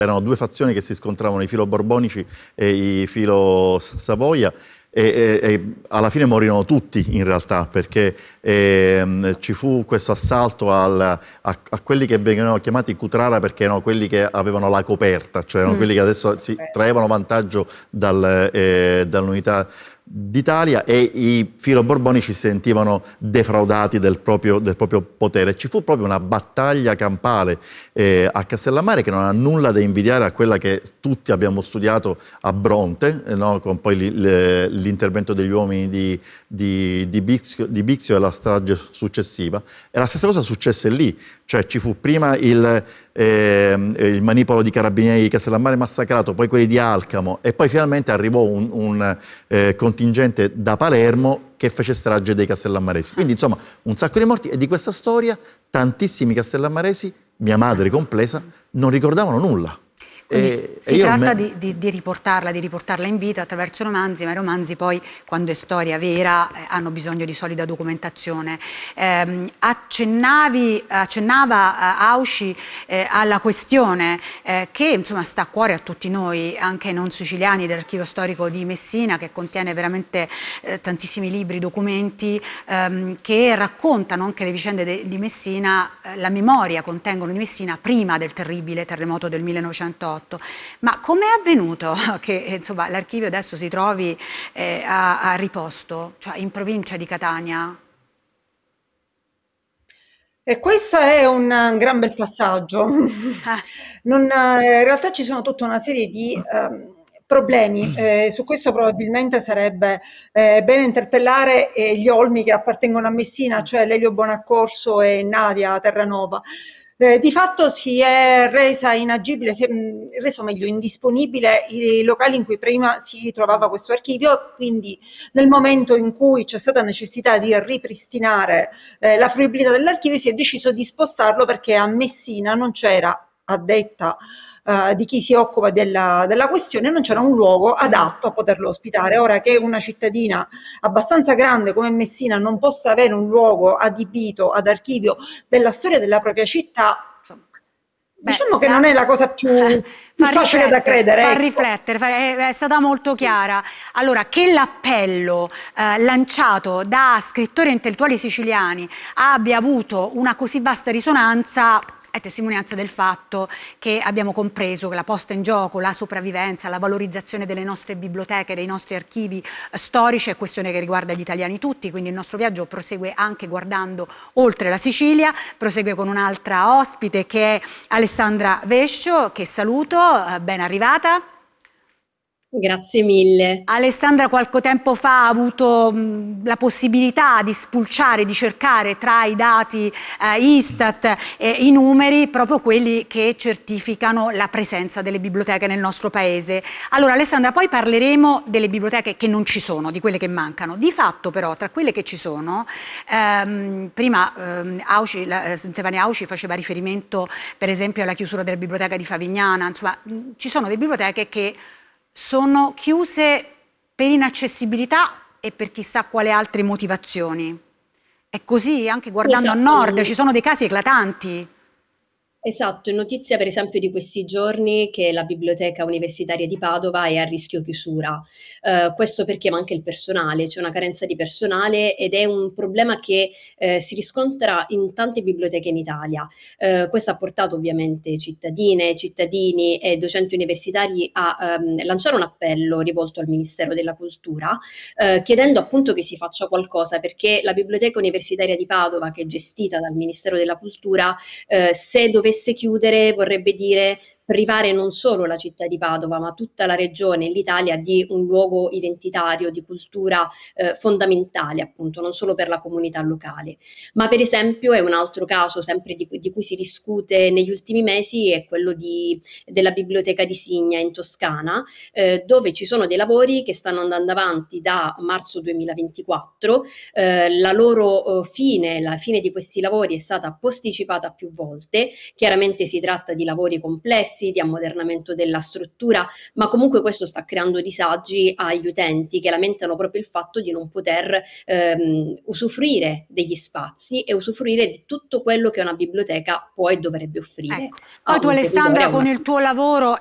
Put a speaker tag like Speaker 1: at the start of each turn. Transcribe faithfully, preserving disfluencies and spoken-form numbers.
Speaker 1: erano due fazioni che si scontravano, i filo-borbonici e i filo-Savoia, e, e, e alla fine morirono tutti in realtà, perché eh, ci fu questo assalto al, a, a quelli che venivano chiamati Cutrara, perché erano quelli che avevano la coperta, cioè erano mm. quelli che adesso si traevano vantaggio dal, eh, dall'unità d'Italia, e i filo-borbonici si sentivano defraudati del proprio, del proprio potere. Ci fu proprio una battaglia campale eh, a Castellammare, che non ha nulla da invidiare a quella che tutti abbiamo studiato a Bronte, eh, no? Con poi l'intervento degli uomini di, di, di, Bixio, di Bixio e la strage successiva. E la stessa cosa successe lì, cioè ci fu prima il, eh, il manipolo di carabinieri di Castellammare massacrato, poi quelli di Alcamo, e poi finalmente arrivò un, un eh, contingente da Palermo che fece strage dei castellammaresi. Quindi insomma un sacco di morti, e di questa storia tantissimi castellammaresi, mia madre compresa, non ricordavano nulla.
Speaker 2: E, si e tratta me... di, di, di riportarla, di riportarla in vita attraverso romanzi, ma i romanzi poi, quando è storia vera, eh, hanno bisogno di solida documentazione. Eh, accennavi, accennava eh, Auci eh, alla questione eh, che insomma sta a cuore a tutti noi, anche ai non siciliani, dell'archivio storico di Messina, che contiene veramente eh, tantissimi libri, documenti ehm, che raccontano anche le vicende de, di Messina, eh, la memoria contengono di Messina prima del terribile terremoto del millenovecentotto. Ma come è avvenuto che l'archivio adesso si trovi eh, a, a riposto, cioè in provincia di Catania?
Speaker 3: E questo è un gran bel passaggio. Non, in realtà ci sono tutta una serie di um, problemi, eh, su questo probabilmente sarebbe eh, bene interpellare eh, gli olmi che appartengono a Messina, cioè Lelio Bonaccorso e Nadia Terranova. Eh, di fatto si è resa inagibile, si è mh, reso meglio indisponibile i locali in cui prima si trovava questo archivio, quindi nel momento in cui c'è stata necessità di ripristinare eh, la fruibilità dell'archivio si è deciso di spostarlo, perché a Messina non c'era, a detta Uh, di chi si occupa della, della questione, non c'era un luogo adatto a poterlo ospitare. Ora che una cittadina abbastanza grande come Messina non possa avere un luogo adibito ad archivio della storia della propria città, insomma, Beh, diciamo che la... non è la cosa più, più facile da credere.
Speaker 2: Fa
Speaker 3: ecco.
Speaker 2: riflettere, fa, è, è stata molto chiara. Allora, che l'appello eh, lanciato da scrittori e intellettuali siciliani abbia avuto una così vasta risonanza è testimonianza del fatto che abbiamo compreso che la posta in gioco, la sopravvivenza, la valorizzazione delle nostre biblioteche, dei nostri archivi eh, storici è questione che riguarda gli italiani tutti, quindi il nostro viaggio prosegue anche guardando oltre la Sicilia, prosegue con un'altra ospite che è Alessandra Vescio, che saluto, eh, ben arrivata.
Speaker 4: Grazie mille.
Speaker 2: Alessandra qualche tempo fa ha avuto mh, la possibilità di spulciare, di cercare tra i dati eh, Istat e i numeri proprio quelli che certificano la presenza delle biblioteche nel nostro paese. Allora Alessandra, poi parleremo delle biblioteche che non ci sono, di quelle che mancano. Di fatto però tra quelle che ci sono, ehm, prima ehm, Auci, la, Stefania Auci faceva riferimento per esempio alla chiusura della biblioteca di Favignana, insomma mh, ci sono delle biblioteche che sono chiuse per inaccessibilità e per chissà quale altre motivazioni. È così anche guardando esatto. a nord, ci sono dei casi eclatanti.
Speaker 4: Esatto, è notizia per esempio di questi giorni che la Biblioteca Universitaria di Padova è a rischio chiusura. Eh, questo perché manca il personale, c'è una carenza di personale ed è un problema che eh, si riscontra in tante biblioteche in Italia. Eh, questo ha portato ovviamente cittadine, cittadini e docenti universitari a ehm, lanciare un appello rivolto al Ministero della Cultura eh, chiedendo appunto che si faccia qualcosa, perché la Biblioteca Universitaria di Padova, che è gestita dal Ministero della Cultura, eh, se dovesse dovesse chiudere vorrebbe dire privare non solo la città di Padova ma tutta la regione e l'Italia di un luogo identitario, di cultura eh, fondamentale appunto, non solo per la comunità locale. Ma per esempio è un altro caso sempre di, di cui si discute negli ultimi mesi, è quello di, della biblioteca di Signa in Toscana, eh, dove ci sono dei lavori che stanno andando avanti da marzo duemilaventiquattro, eh, la loro eh, fine, la fine di questi lavori è stata posticipata più volte, chiaramente si tratta di lavori complessi di ammodernamento della struttura, ma comunque questo sta creando disagi agli utenti che lamentano proprio il fatto di non poter ehm, usufruire degli spazi e usufruire di tutto quello che una biblioteca può e dovrebbe offrire.
Speaker 2: Ecco. Poi tu Alessandra con il tuo lavoro